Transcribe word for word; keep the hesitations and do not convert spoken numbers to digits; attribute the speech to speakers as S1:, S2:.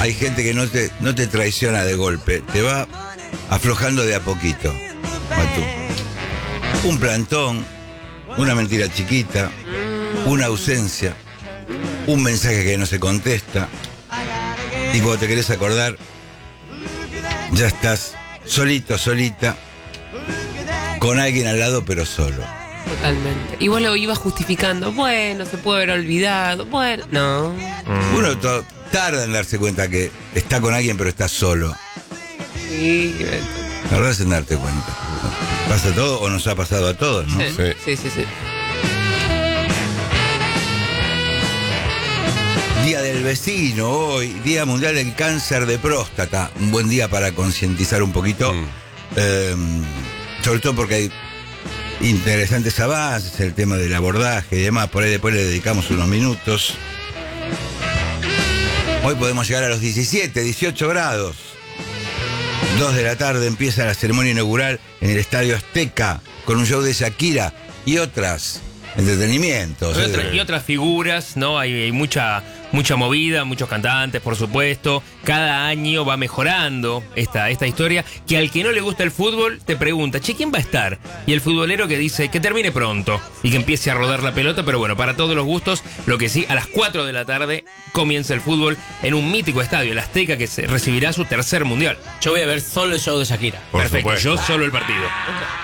S1: hay gente que no te, no te traiciona de golpe, te va aflojando de a poquito. Matú. Un plantón, una mentira chiquita, una ausencia, un mensaje que no se contesta, y cuando te querés acordar, ya estás solito, solita, con alguien al lado, pero solo.
S2: Totalmente. Y vos lo ibas justificando. Bueno, se puede haber olvidado. Bueno, no.
S1: Mm. Uno to- tarda en darse cuenta que está con alguien, pero está solo.
S2: Sí,
S1: Tardás en darte cuenta. ¿Pasa todo o nos ha pasado a todos, no?
S2: sí, sí, sí, sí, sí.
S1: Día del vecino hoy, Día Mundial del Cáncer de Próstata. Un buen día para concientizar un poquito. Mm. Eh, sobre todo porque hay interesantes avances, el tema del abordaje y demás. Por ahí después le dedicamos unos minutos. Hoy podemos llegar a los diecisiete, dieciocho grados. Dos de la tarde empieza la ceremonia inaugural en el Estadio Azteca con un show de Shakira y otras entretenimientos.
S3: Y, otra, y otras figuras, ¿no? Hay, hay mucha, mucha movida, muchos cantantes, por supuesto. Cada año va mejorando esta, esta historia, que al que no le gusta el fútbol te pregunta, che, ¿quién va a estar? Y el futbolero que dice que termine pronto y que empiece a rodar la pelota, pero bueno, para todos los gustos, lo que sí, a las cuatro de la tarde comienza el fútbol en un mítico estadio, el Azteca, que se recibirá su tercer mundial.
S4: Yo voy a ver solo el show de Shakira.
S3: Perfecto, yo solo el partido.